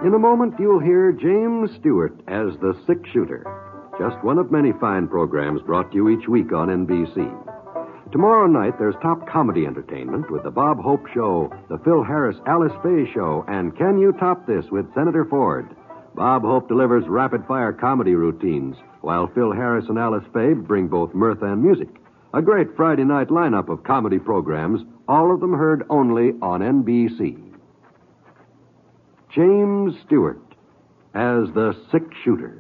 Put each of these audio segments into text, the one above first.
In a moment, you'll hear James Stewart as the Six-Shooter. Just one of many fine programs brought to you each week on NBC. Tomorrow night, there's top comedy entertainment with the Bob Hope Show, the Phil Harris Alice Faye Show, and Can You Top This with Senator Ford. Bob Hope delivers rapid-fire comedy routines, while Phil Harris and Alice Faye bring both mirth and music. A great Friday night lineup of comedy programs, all of them heard only on NBC. James Stewart as the Six-Shooter.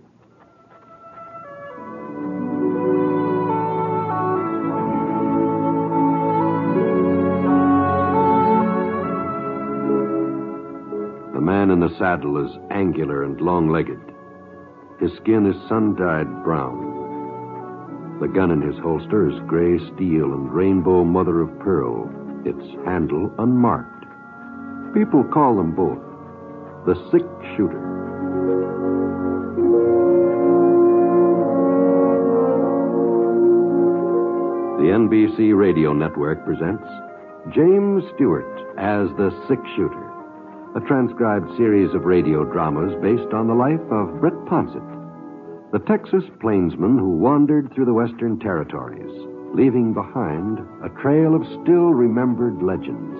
The man in the saddle is angular and long-legged. His skin is sun-dyed brown. The gun in his holster is gray steel and rainbow mother of pearl, its handle unmarked. People call them both the Six-Shooter. The NBC Radio Network presents James Stewart as the Six-Shooter, a transcribed series of radio dramas based on the life of Brett Ponsett, the Texas plainsman who wandered through the Western Territories, leaving behind a trail of still-remembered legends.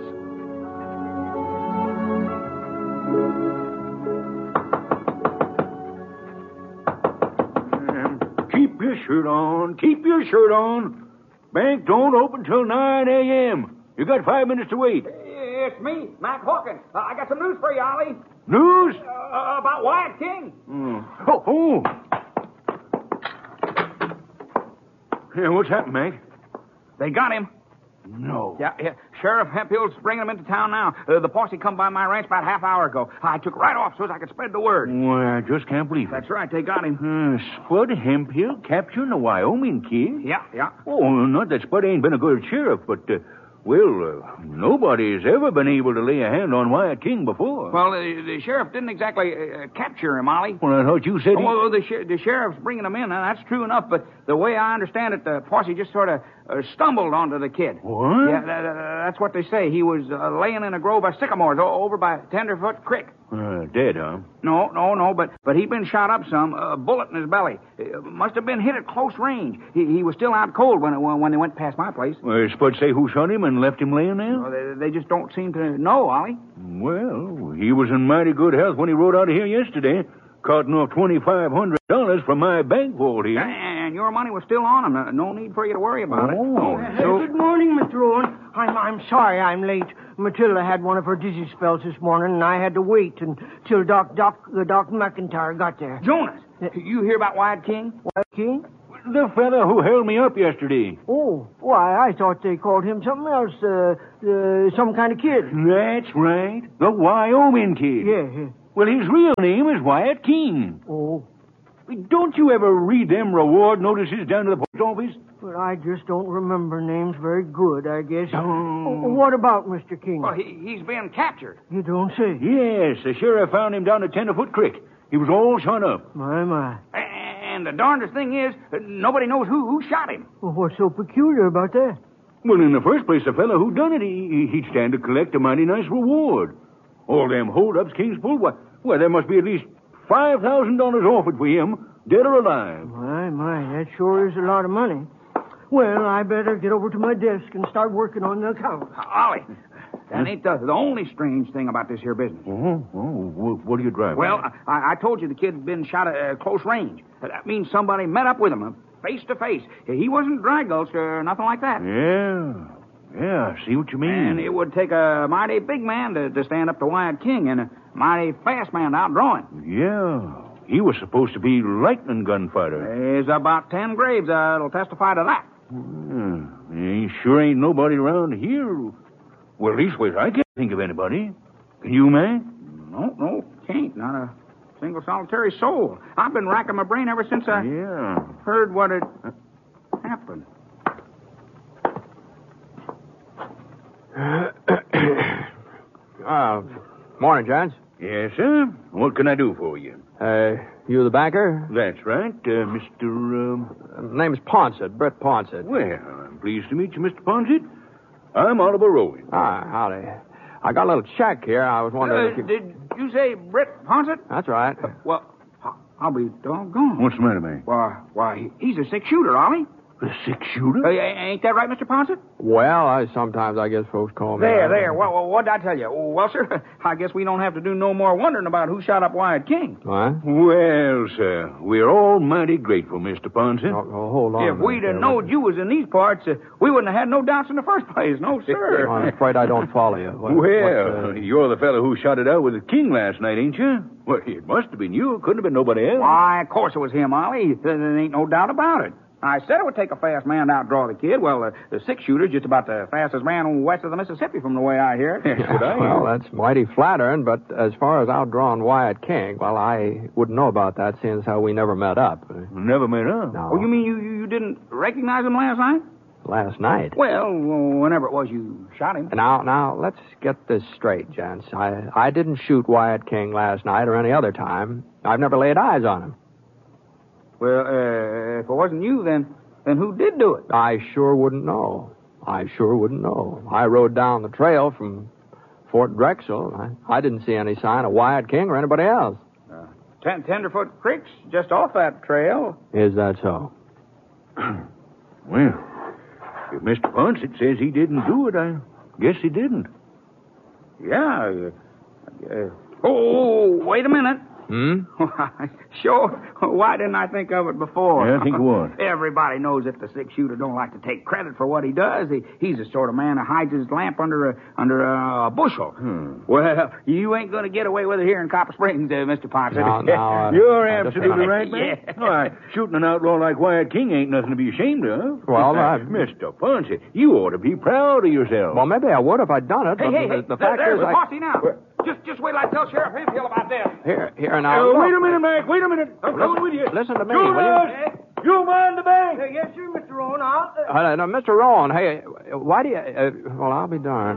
Keep your shirt on. Keep your shirt on. Bank don't open till 9 a.m. You got 5 minutes to wait. It's me, Mac Hawkins. I got some news for you, Ollie. News? About Wyatt King. Oh. Yeah, what's happened, Mac? They got him. No. Yeah. Sheriff Hemphill's bringing him into town now. The posse come by my ranch about half hour ago. I took right off so as I could spread the word. Why, I just can't believe it. That's right. They got him. Spud Hemphill capturing the Wyoming kid? Yeah. Oh, not that Spud ain't been a good sheriff, but, nobody's ever been able to lay a hand on Wyatt King before. Well, the sheriff didn't exactly capture him, Ollie. Well, I thought you said Oh, the sheriff's bringing him in. That's true enough, but the way I understand it, the posse just sort of stumbled onto the kid. What? Yeah, that's what they say. He was laying in a grove of sycamores over by Tenderfoot Creek. Dead, huh? No, but he'd been shot up some, a bullet in his belly. Must have been hit at close range. He was still out cold when they went past my place. Spud say who shot him and left him laying there? Well, they just don't seem to know, Ollie. Well, he was in mighty good health when he rode out of here yesterday, carting off $2,500 from my bank vault here. And your money was still on him. No need for you to worry about it. Good morning, Mr. Owen. I'm sorry I'm late. Matilda had one of her dizzy spells this morning, and I had to wait until Doc McIntyre got there. Jonas, you hear about Wyatt King? Wyatt King? The fella who held me up yesterday. Oh, why, I thought they called him something else, some kind of kid. That's right. The Wyoming kid. Yeah. Well, his real name is Wyatt King. Oh. Don't you ever read them reward notices down to the post office? Well, I just don't remember names very good, I guess. Oh. What about Mr. King? Well, he's been captured. You don't say. Yes, the sheriff found him down at Tenderfoot Creek. He was all shot up. My. And the darndest thing is, nobody knows who shot him. Well, what's so peculiar about that? Well, in the first place, the fellow who done it, he'd stand to collect a mighty nice reward. All them holdups King's pulled, well, there must be at least $5,000 offered for him, dead or alive. My, that sure is a lot of money. Well, I better get over to my desk and start working on the account. Ollie, that ain't the only strange thing about this here business. What are you driving? Well, I told you the kid'd been shot at close range. That means somebody met up with him, face to face. He wasn't dry gulched or nothing like that. Yeah, I see what you mean. And it would take a mighty big man to stand up to Wyatt King and a mighty fast man to outdraw him. Yeah. He was supposed to be lightning gunfighter. There's about 10 graves that'll testify to that. Sure ain't nobody around here. Well, leastways, I can't think of anybody. Can you, man? No, can't. Not a single solitary soul. I've been racking my brain ever since I heard what had happened. Morning, Johns. Yes, sir. What can I do for you? You the banker? That's right, Mr. Name's Ponsett, Brett Ponsett. Well, I'm pleased to meet you, Mr. Ponsett. I'm Oliver Rowan. Howdy. I got a little check here. I was wondering if you... Did you say Britt Ponset? That's right. Well, I'll be doggone. What's the matter, man? Why, he's a six-shooter, Ollie. A six-shooter? Ain't that right, Mr. Ponset? Well, sometimes I guess folks call me... There. What did I tell you? Well, sir, I guess we don't have to do no more wondering about who shot up Wyatt King. What? Well, sir, we're all mighty grateful, Mr. Ponset. Oh, hold on. If we'd have knowed you was in these parts, we wouldn't have had no doubts in the first place. No, sir. I'm afraid I don't follow you. You're the fellow who shot it out with the King last night, ain't you? Well, it must have been you. It couldn't have been nobody else. Why, of course it was him, Ollie. There ain't no doubt about it. I said it would take a fast man to outdraw the kid. Well, the six-shooter's just about the fastest man west of the Mississippi from the way I hear it. Well, that's mighty flattering, but as far as outdrawing Wyatt King, well, I wouldn't know about that, seeing how we never met up. Never met up? No. Oh, you mean you didn't recognize him last night? Last night? Well, whenever it was you shot him. Now, let's get this straight, gents. I didn't shoot Wyatt King last night or any other time. I've never laid eyes on him. Well, if it wasn't you, then who did do it? I sure wouldn't know. I rode down the trail from Fort Drexel. I didn't see any sign of Wyatt King or anybody else. Tenderfoot Creek's just off that trail. Is that so? Well, if Mr. Ponset says he didn't do it, I guess he didn't. Yeah. Wait a minute. Sure. Why didn't I think of it before? Yeah, think what? Everybody knows that the six-shooter don't like to take credit for what he does. He's the sort of man who hides his lamp under a bushel. Well, you ain't going to get away with it here in Copper Springs, Mr. Ponset. No, you're absolutely right, man. Yeah. Why, shooting an outlaw like Wyatt King ain't nothing to be ashamed of. Well, Mr. Ponset, you ought to be proud of yourself. Well, maybe I would if I'd done it, but the fact there's is a posse now. Just wait till I tell Sheriff Hemphill about this. Here now. Wait a minute, Mac. Wait a minute. I'm coming with you. Listen to me, will you? You mind the bank. Yes, sir, Mr. Rowan. I'll... Now, Mr. Rowan, hey, why do you... well, I'll be darned.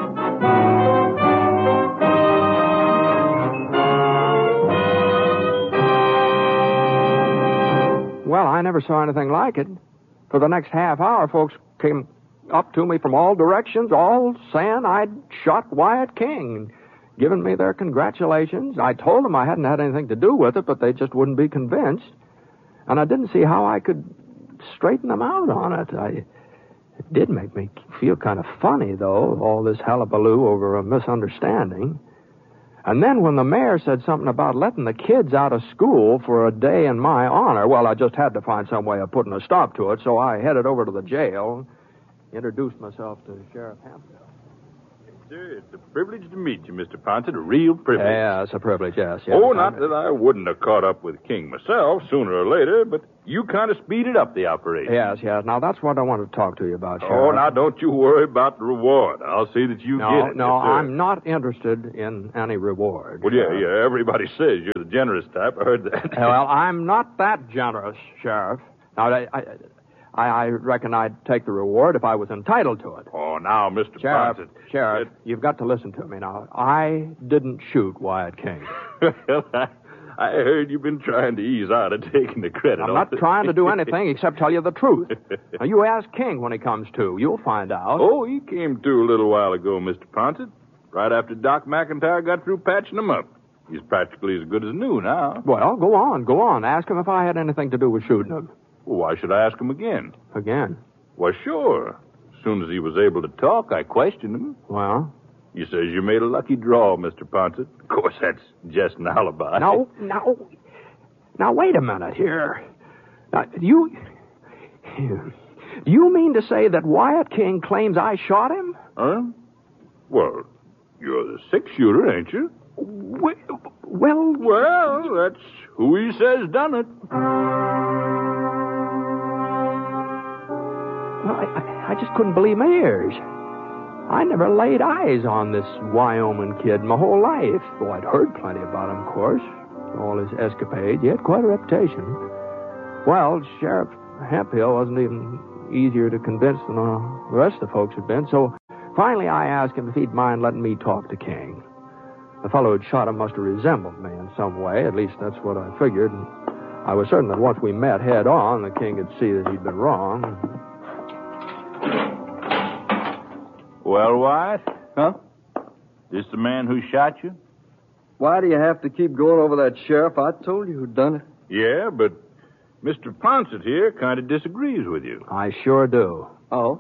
Well, I never saw anything like it. For the next half hour, folks came up to me from all directions, all saying I'd shot Wyatt King, giving me their congratulations. I told them I hadn't had anything to do with it, but they just wouldn't be convinced. And I didn't see how I could straighten them out on it. It did make me feel kind of funny, though, all this hullabaloo over a misunderstanding. And then when the mayor said something about letting the kids out of school for a day in my honor, well, I just had to find some way of putting a stop to it, so I headed over to the jail, introduced myself to Sheriff Hemphill. Sir, it's a privilege to meet you, Mr. Ponset. A real privilege. Yeah, it's a privilege, yes. Oh, not that I wouldn't have caught up with King myself sooner or later, but you kind of speeded up the operation. Yes. Now, that's what I wanted to talk to you about, Sheriff. Oh, now, don't you worry about the reward. I'll see that you get it. No, yes, sir. I'm not interested in any reward. Well, yeah, everybody says you're the generous type. I heard that. Well, I'm not that generous, Sheriff. Now, I reckon I'd take the reward if I was entitled to it. Oh, now, Mr. Ponset. Sheriff, you've got to listen to me now. I didn't shoot Wyatt King. Well, I heard you've been trying to ease out of taking the credit. I'm not trying to do anything except tell you the truth. Now, you ask King when he comes to. You'll find out. Oh, he came to a little while ago, Mr. Ponset. Right after Doc McIntyre got through patching him up. He's practically as good as new now. Well, go on. Ask him if I had anything to do with shooting him. Well, why should I ask him again? Again? Why, sure. As soon as he was able to talk, I questioned him. Well? He says you made a lucky draw, Mr. Ponset. Of course, that's just an alibi. Now, wait a minute here. Now, you mean to say that Wyatt King claims I shot him? Huh? Well, you're the six-shooter, ain't you? Well, that's who he says done it. Well, I just couldn't believe my ears. I never laid eyes on this Wyoming kid my whole life. Oh, I'd heard plenty about him, of course. All his escapades. He had quite a reputation. Well, Sheriff Hemphill wasn't even easier to convince than the rest of the folks had been, so finally I asked him if he'd mind letting me talk to King. The fellow who'd shot him must have resembled me in some way. At least that's what I figured. And I was certain that once we met head on, the King would see that he'd been wrong. Well, Wyatt? Huh? This the man who shot you? Why do you have to keep going over that, Sheriff? I told you who done it. Yeah, but Mr. Ponset here kind of disagrees with you. I sure do. Oh?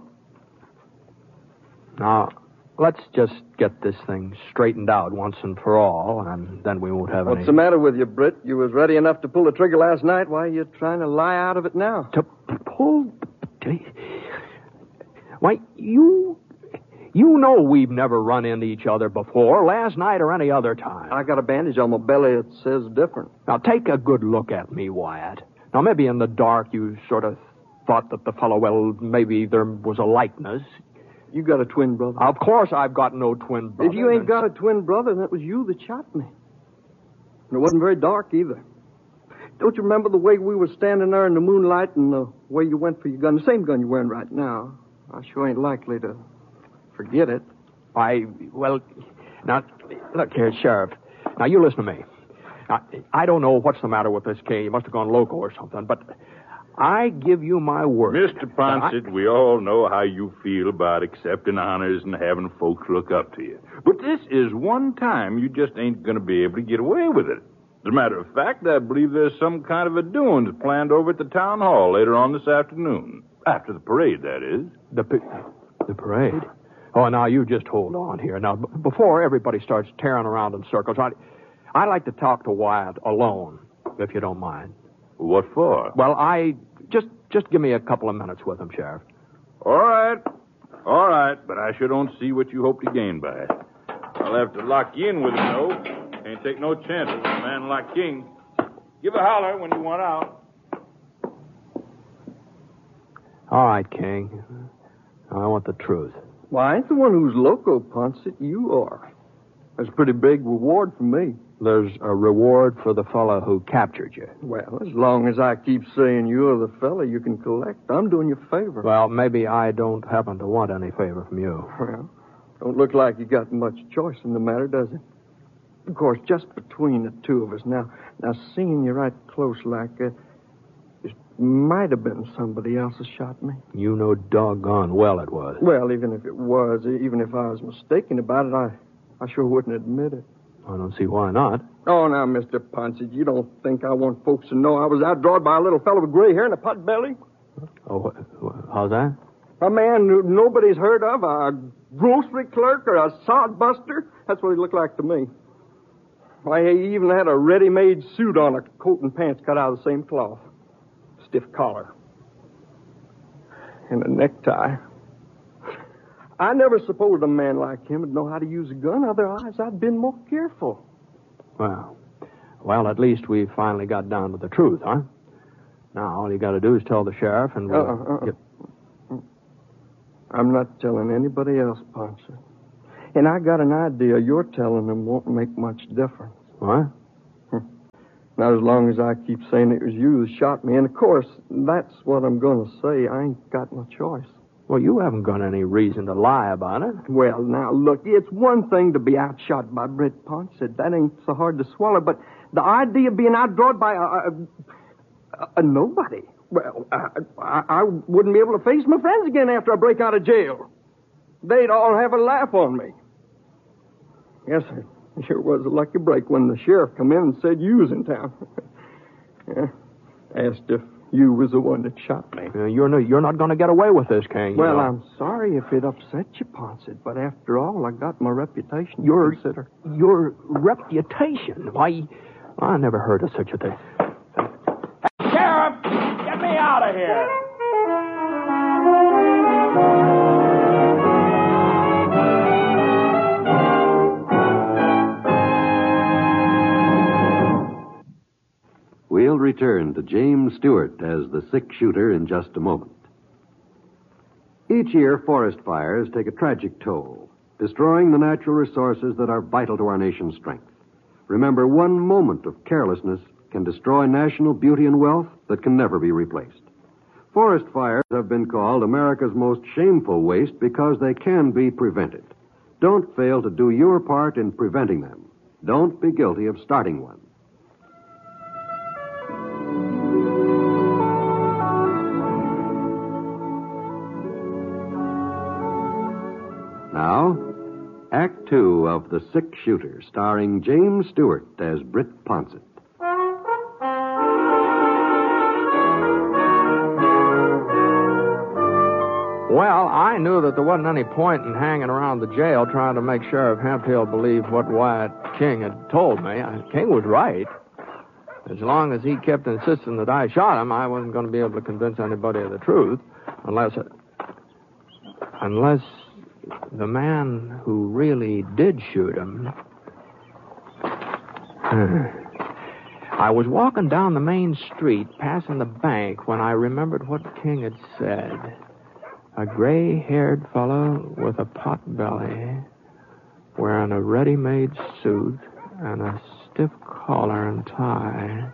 Now, let's just get this thing straightened out once and for all, and then we won't have any... What's the matter with you, Britt? You was ready enough to pull the trigger last night. Why are you trying to lie out of it now? To pull... Why, you know we've never run into each other before, last night or any other time. I got a bandage on my belly that says different. Now, take a good look at me, Wyatt. Now, maybe in the dark you sort of thought that the fellow, well, maybe there was a likeness. You got a twin brother. Of course I've got no twin brother. If you ain't got a twin brother, then it was you that shot me. And it wasn't very dark either. Don't you remember the way we were standing there in the moonlight and the way you went for your gun? The same gun you're wearing right now. I sure ain't likely to forget it. Well, now, look here, Sheriff. Now, you listen to me. Now, I don't know what's the matter with this kid. He must have gone loco or something, but I give you my word. Mr. Ponset, we all know how you feel about accepting honors and having folks look up to you. But this is one time you just ain't going to be able to get away with it. As a matter of fact, I believe there's some kind of a doings planned over at the town hall later on this afternoon. After the parade, that is. The parade? Oh, now, you just hold on here. Now, before everybody starts tearing around in circles, I'd like to talk to Wyatt alone, if you don't mind. What for? Well, just give me a couple of minutes with him, Sheriff. All right, but I sure don't see what you hope to gain by it. I'll have to lock you in with him, though. Can't take no chances with a man like King. Give a holler when you want out. All right, King. I want the truth. Well, I ain't the one who's loco, Ponset. You are. That's a pretty big reward for me. There's a reward for the fellow who captured you. Well, as long as I keep saying you're the fella you can collect, I'm doing you a favor. Well, maybe I don't happen to want any favor from you. Well, don't look like you got much choice in the matter, does it? Of course, just between the two of us. Now seeing you right close like it might have been somebody else who shot me. You know doggone well it was. Well, even if it was, even if I was mistaken about it, I sure wouldn't admit it. I don't see why not. Oh, now, Mr. Ponset, you don't think I want folks to know I was outdrawed by a little fellow with gray hair and a pot belly? Oh, how's that? A man who nobody's heard of, a grocery clerk or a sodbuster. That's what he looked like to me. Why, he even had a ready-made suit on, a coat and pants cut out of the same cloth. Stiff collar. And a necktie. I never supposed a man like him would know how to use a gun. Otherwise, I'd been more careful. Well, at least we finally got down to the truth, huh? Now, all you got to do is tell the sheriff and we'll... I'm not telling anybody else, Ponset. And I got an idea your telling them won't make much difference. What? Not as long as I keep saying it was you that shot me. And, of course, that's what I'm going to say. I ain't got no choice. Well, you haven't got any reason to lie about it. Well, now, look, it's one thing to be outshot by Britt Ponset. That ain't so hard to swallow. But the idea of being outdrawed by a nobody, well, I wouldn't be able to face my friends again after I break out of jail. They'd all have a laugh on me. Yes, sir. It sure was a lucky break when the sheriff come in and said you was in town. Yeah. Asked if you was the one that shot me. You're not going to get away with this, King. Well, I'm sorry if it upset you, Ponset, but after all, I got my reputation to consider. Your reputation? Why, I never heard of such a thing. Sheriff, get me out of here. We'll return to James Stewart as the sick shooter in just a moment. Each year, forest fires take a tragic toll, destroying the natural resources that are vital to our nation's strength. Remember, one moment of carelessness can destroy national beauty and wealth that can never be replaced. Forest fires have been called America's most shameful waste because they can be prevented. Don't fail to do your part in preventing them. Don't be guilty of starting one. Now, Act Two of The Six Shooter, starring James Stewart as Britt Ponsett. Well, I knew that there wasn't any point in hanging around the jail trying to make Sheriff Hemphill believe what Wyatt King had told me. King was right. As long as he kept insisting that I shot him, I wasn't going to be able to convince anybody of the truth, unless the man who really did shoot him. I was walking down the main street, passing the bank, when I remembered what King had said. A gray-haired fellow with a pot belly, wearing a ready-made suit and a stiff collar and tie.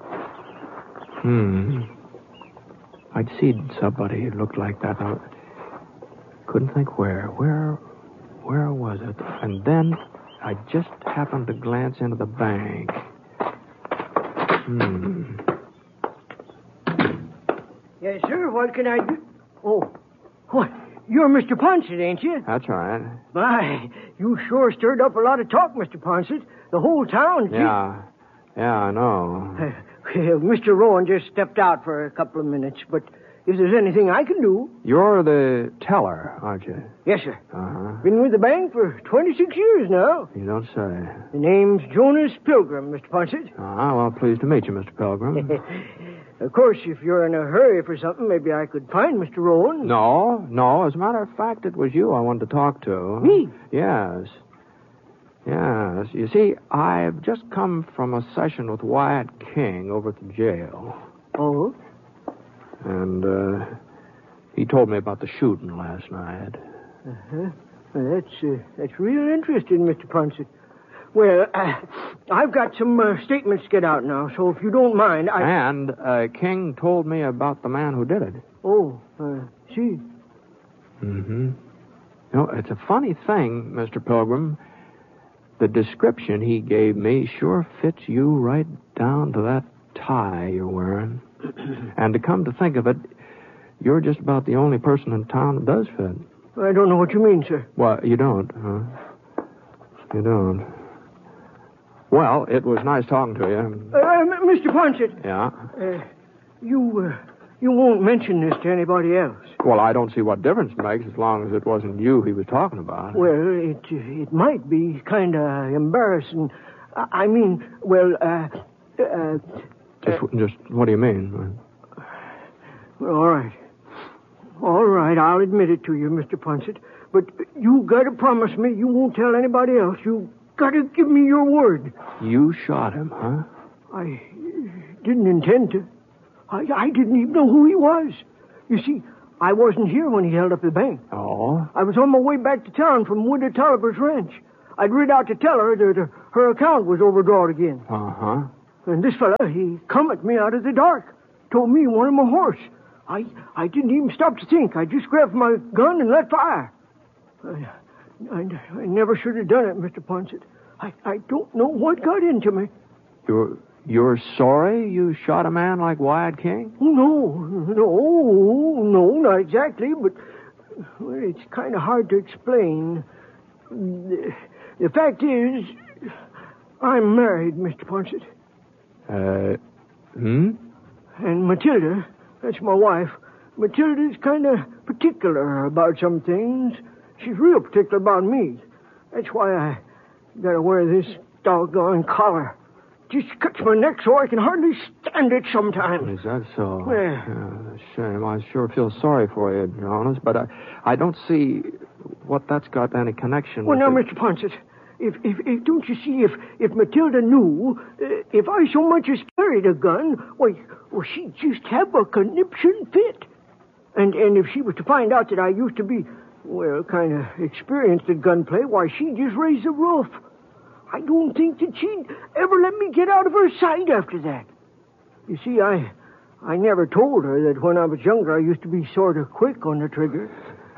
I'd seen somebody who looked like that. I couldn't think where. Where was it? And then I just happened to glance into the bank. Yes, sir. What can I do? Oh, what? You're Mr. Ponsett, ain't you? That's right. My, you sure stirred up a lot of talk, Mr. Ponsett. The whole town. Yeah, I know. Mr. Rowan just stepped out for a couple of minutes, but if there's anything I can do... You're the teller, aren't you? Yes, sir. Uh-huh. Been with the bank for 26 years now. You don't say. The name's Jonas Pilgrim, Mr. Ponsett. Well, pleased to meet you, Mr. Pilgrim. Of course, if you're in a hurry for something, maybe I could find Mr. Rowan. No. As a matter of fact, it was you I wanted to talk to. Me? Yes. You see, I've just come from a session with Wyatt King over at the jail. Oh? And, he told me about the shooting last night. Uh-huh. Well, that's real interesting, Mr. Ponsett. Well, I've got some statements to get out now, so if you don't mind, And King told me about the man who did it. Oh, see. Mm-hmm. It's a funny thing, Mr. Pilgrim. The description he gave me sure fits you right down to that tie you're wearing. And to come to think of it, you're just about the only person in town that does fit. I don't know what you mean, sir. Well, you don't, huh? You don't. Well, it was nice talking to you. Mr. Ponsett. Yeah? You won't mention this to anybody else. Well, I don't see what difference it makes as long as it wasn't you he was talking about. Well, it might be kind of embarrassing. I mean, Just what do you mean? Well, all right, I'll admit it to you, Mr. Ponsett. But you got to promise me you won't tell anybody else. You got to give me your word. You shot him, huh? I didn't intend to. I didn't even know who he was. You see, I wasn't here when he held up the bank. Oh? I was on my way back to town from Wood at Tolliver's ranch. I'd rid out to tell her that her account was overdrawn again. Uh-huh. And this fella, he come at me out of the dark. Told me he wanted my horse. I didn't even stop to think. I just grabbed my gun and let fire. I never should have done it, Mr. Ponsett. I don't know what got into me. You're sorry you shot a man like Wyatt King? No, not exactly, but well, it's kind of hard to explain. The fact is, I'm married, Mr. Ponsett. And Matilda, that's my wife, Matilda's kind of particular about some things. She's real particular about me. That's why I gotta wear this doggone collar. Just cuts my neck so I can hardly stand it sometimes. Is that so? Yeah. Shame. I sure feel sorry for you, Jonas, but I don't see what that's got any connection with... Well, now, Mr. Ponsett, if don't you see, if Matilda knew, if I so much as carried a gun, well, she'd just have a conniption fit. And if she was to find out that I used to be, well, kind of experienced at gunplay, why, she'd just raise the roof. I don't think that she'd ever let me get out of her sight after that. You see, I never told her that when I was younger, I used to be sort of quick on the trigger.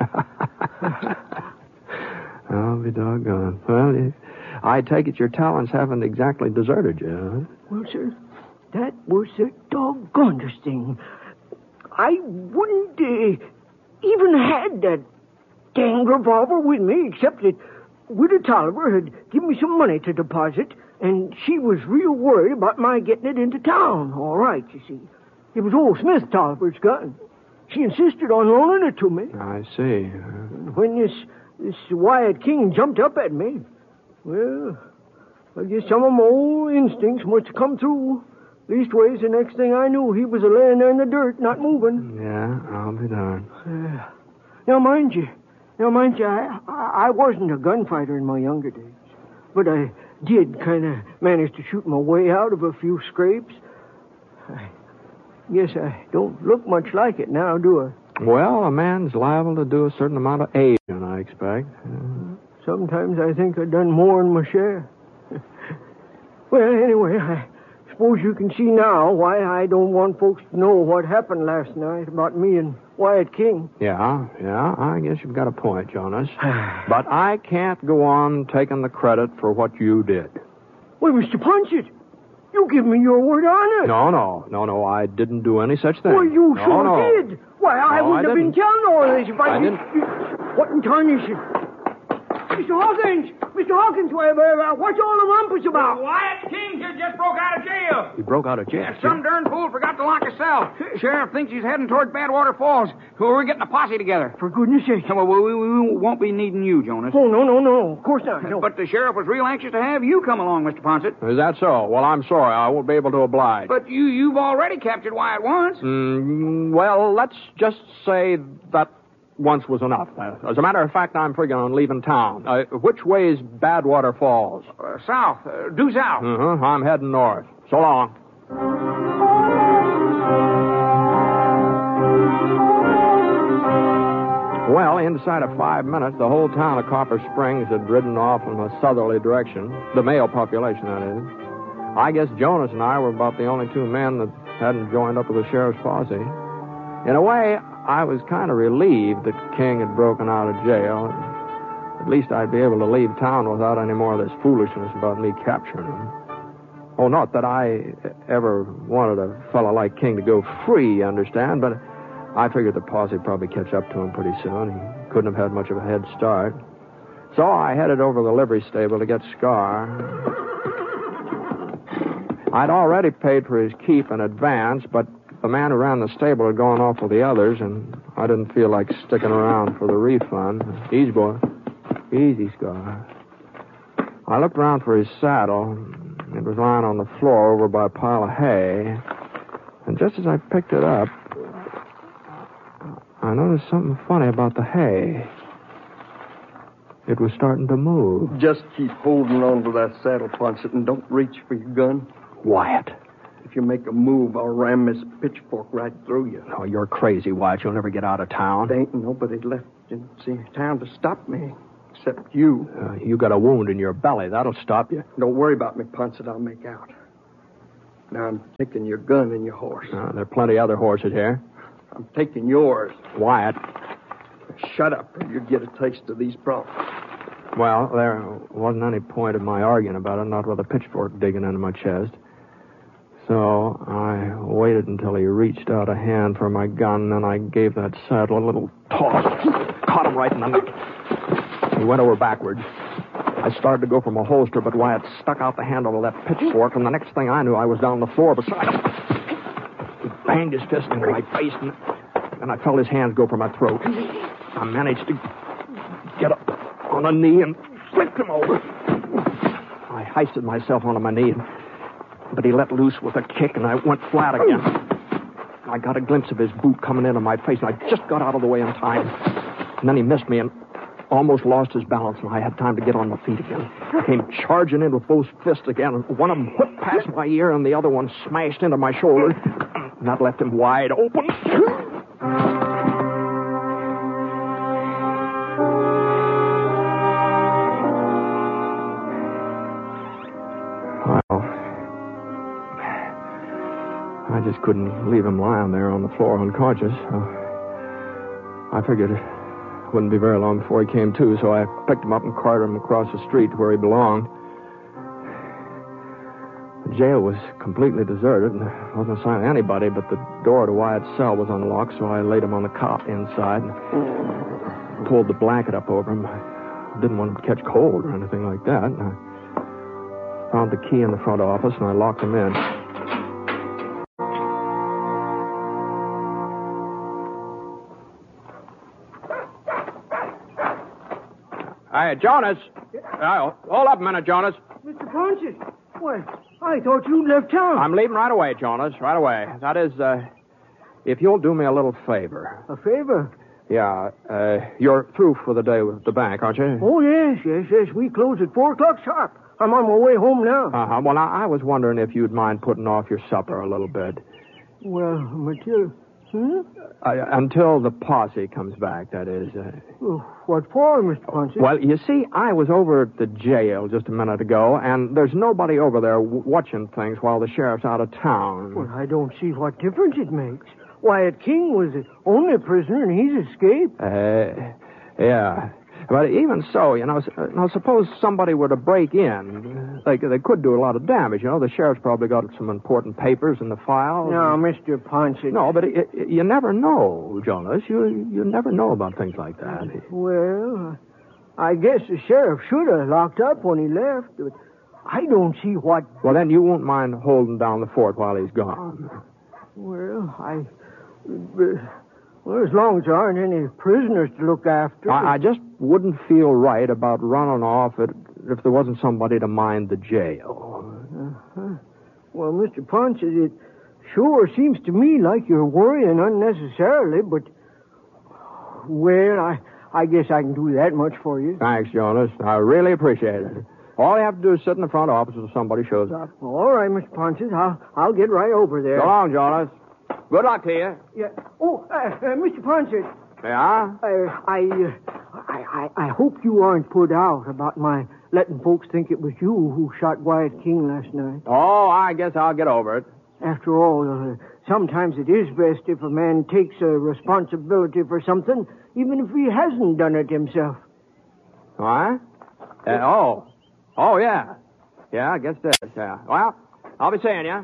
I'll be doggone. Well, I take it your talents haven't exactly deserted you, huh? Well, sir, that was the doggonest thing. I wouldn't even had that dang revolver with me, except that Widow Tolliver had given me some money to deposit, and she was real worried about my getting it into town. All right, you see. It was old Smith Tolliver's gun. She insisted on loaning it to me. I see. When this Wyatt King jumped up at me, well, I guess some of my old instincts must have come through. Leastways, the next thing I knew, he was laying there in the dirt, not moving. Yeah, I'll be darned. Now, mind you, I wasn't a gunfighter in my younger days. But I did kind of manage to shoot my way out of a few scrapes. I guess I don't look much like it now, do I? Well, a man's liable to do a certain amount of aging, I expect. Sometimes I think I've done more than my share. Well, anyway, I suppose you can see now why I don't want folks to know what happened last night about me and Wyatt King. Yeah, I guess you've got a point, Jonas. But I can't go on taking the credit for what you did. Well, Mr. Punchett, you give me your word on it. No, I didn't do any such thing. Well, you sure did. Why, I wouldn't have been telling all this if I didn't. What in tarnation? Mr. Hawkins, what's all the rumpus about? Wyatt King just broke out of jail. He broke out of jail? Some darn fool forgot to lock his cell. Sheriff thinks he's heading toward Badwater Falls. We're getting a posse together. For goodness sake. Well, we won't be needing you, Jonas. Oh, no. Of course not. No. But the sheriff was real anxious to have you come along, Mr. Ponset. Is that so? Well, I'm sorry. I won't be able to oblige. But you've already captured Wyatt once. Well, let's just say that once was enough. As a matter of fact, I'm figuring on leaving town. Which way is Badwater Falls? South. Due south. I'm heading north. So long. Well, inside of 5 minutes, the whole town of Copper Springs had ridden off in a southerly direction. The male population, that is. I guess Jonas and I were about the only two men that hadn't joined up with the sheriff's posse. In a way, I was kind of relieved that King had broken out of jail. At least I'd be able to leave town without any more of this foolishness about me capturing him. Oh, not that I ever wanted a fellow like King to go free, you understand, but I figured the posse would probably catch up to him pretty soon. He couldn't have had much of a head start. So I headed over to the livery stable to get Scar. I'd already paid for his keep in advance, but the man who ran the stable had gone off with the others, and I didn't feel like sticking around for the refund. Easy, boy. Easy, Scar. I looked around for his saddle. It was lying on the floor over by a pile of hay. And just as I picked it up, I noticed something funny about the hay. It was starting to move. Just keep holding on to that saddle, Ponset, and don't reach for your gun. Wyatt. If you make a move, I'll ram this pitchfork right through you. Oh, you're crazy, Wyatt. You'll never get out of town. There ain't nobody left in town to stop me, except you. You got a wound in your belly. That'll stop you. Don't worry about me, Ponset. I'll make out. Now I'm taking your gun and your horse. There are plenty other horses here. I'm taking yours. Wyatt. Shut up, or you get a taste of these problems. Well, there wasn't any point in my arguing about it, not with a pitchfork digging into my chest. So I waited until he reached out a hand for my gun, and I gave that saddle a little toss. Caught him right in the neck. He went over backwards. I started to go for my holster, but Wyatt stuck out the handle of that pitchfork, and the next thing I knew, I was down on the floor beside him. He banged his fist into my face, and I felt his hands go for my throat. I managed to get up on a knee and flipped him over. I hoisted myself onto my knee, but he let loose with a kick, and I went flat again. I got a glimpse of his boot coming into my face, and I just got out of the way in time. And then he missed me and almost lost his balance, and I had time to get on my feet again. Came charging in with both fists again, and one of them whipped past my ear, and the other one smashed into my shoulder. And that left him wide open. I just couldn't leave him lying there on the floor unconscious. I figured it wouldn't be very long before he came to, so I picked him up and carted him across the street to where he belonged. The jail was completely deserted, and there wasn't a sign of anybody, but the door to Wyatt's cell was unlocked, so I laid him on the cot inside and pulled the blanket up over him. didn't want him to catch cold or anything like that. And I found the key in the front office, and I locked him in. Hey, Jonas. Hold up a minute, Jonas. Mr. Ponce, why, I thought you'd left town. I'm leaving right away, Jonas, right away. That is, if you'll do me a little favor. A favor? Yeah, you're through for the day with the bank, aren't you? Oh, yes. We close at 4 o'clock sharp. I'm on my way home now. Uh-huh. Well, I was wondering if you'd mind putting off your supper a little bit. Well, Matilda, until the posse comes back, that is. What for, Mr. Ponce? Well, you see, I was over at the jail just a minute ago, and there's nobody over there watching things while the sheriff's out of town. Well, I don't see what difference it makes. Wyatt King was the only prisoner, and he's escaped. Yeah. But even so, now suppose somebody were to break in. They could do a lot of damage, The sheriff's probably got some important papers in the file. No, Mr. Ponce. No, but you never know, Jonas. You never know about things like that. Well, I guess the sheriff should have locked up when he left, but I don't see what... Well, then you won't mind holding down the fort while he's gone. Well, Well, as long as there aren't any prisoners to look after. I just wouldn't feel right about running off if there wasn't somebody to mind the jail. Uh-huh. Well, Mr. Ponce, it sure seems to me like you're worrying unnecessarily, but... Well, I guess I can do that much for you. Thanks, Jonas. I really appreciate it. All you have to do is sit in the front office until somebody shows up. All right, Mr. Ponce. I'll get right over there. So long, Jonas. Good luck to you. Yeah. Oh, Mr. Ponce. Yeah? I hope you aren't put out about my letting folks think it was you who shot Wyatt King last night. Oh, I guess I'll get over it. After all, sometimes it is best if a man takes a responsibility for something, even if he hasn't done it himself. What? Oh, yeah. Yeah, I guess it is, yeah. Well, I'll be seeing you.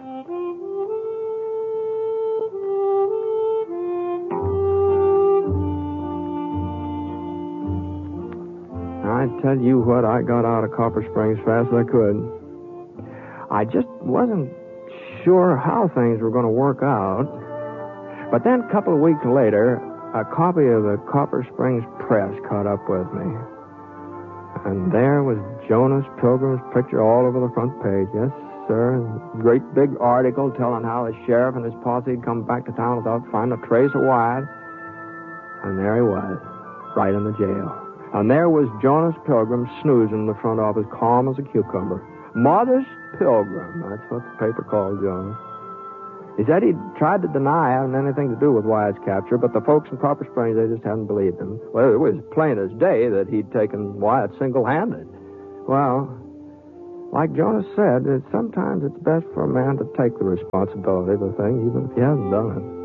I tell you what, I got out of Copper Springs fast as I could. I just wasn't sure how things were going to work out. But then a couple of weeks later, a copy of the Copper Springs Press caught up with me. And there was Jonas Pilgrim's picture all over the front page. Yes, sir. Great big article telling how the sheriff and his posse had come back to town without finding a trace of Wyatt. And there he was, right in the jail. And there was Jonas Pilgrim snoozing in the front office, calm as a cucumber. Modest Pilgrim, that's what the paper called Jonas. He said he'd tried to deny having anything to do with Wyatt's capture, but the folks in Copper Springs, they just hadn't believed him. Well, it was plain as day that he'd taken Wyatt single-handed. Well, like Jonas said, sometimes it's best for a man to take the responsibility of a thing, even if he hasn't done it.